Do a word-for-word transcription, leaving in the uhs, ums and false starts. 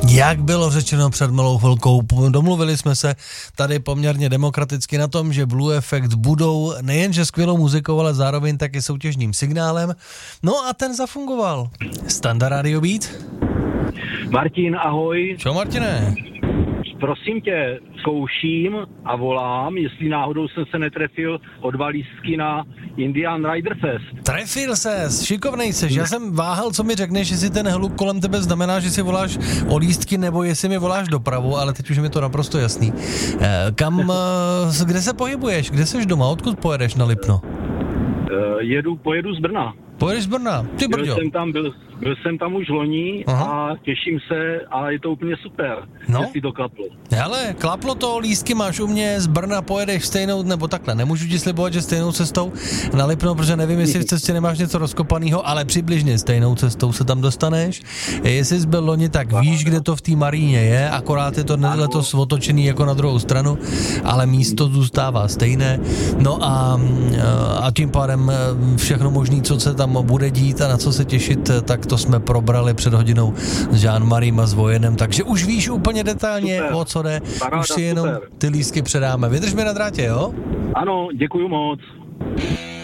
Jak bylo řečeno před malou chvilkou, domluvili jsme se tady poměrně demokraticky na tom, že Blue Effect budou nejenže skvělou muzikou, ale zároveň taky soutěžním signálem. No a ten zafungoval. Standa Radio Beat. Martin, ahoj. Čau, Martine. Prosím tě, zkouším a volám, jestli náhodou jsem se netrefil o dva lístky na Indian Rider Fest. Trefil ses, šikovnej seš. Já jsem váhal, co mi řekneš, jestli ten hluk kolem tebe znamená, že si voláš o lístky, nebo jestli mi voláš dopravu, ale teď už je mi to naprosto jasný. E, kam, kde se pohybuješ? Kde seš doma? Odkud pojedeš na Lipno? E, jedu, pojedu z Brna. Pojedeš z Brna? Ty brďo. Byl jsem tam, byl, byl jsem tam už loni. Aha. A těším se a je to úplně super, no? Jestli to klaplo. Hele, klaplo to, lístky máš u mě, z Brna pojedeš stejnou, nebo takhle, nemůžu ti slibovat, že stejnou cestou na Lipno, protože nevím, jestli v cestě nemáš něco rozkopaného, ale přibližně stejnou cestou se tam dostaneš. Jestli jsi byl loni, tak víš, kde to v té Maríně je, akorát je to letos otočený jako na druhou stranu, ale místo zůstává stejné. No a, a tím pádem všechno možné, co se tam bude dít a na co se těšit, tak to jsme probrali před hodinou s Jean-Mariem a s Vojenem, takže už víš úplně detailně, super, o co jde, paráda, už si jenom super. Ty lístky předáme. Vydrž mi na drátě, jo? Ano, děkuju moc.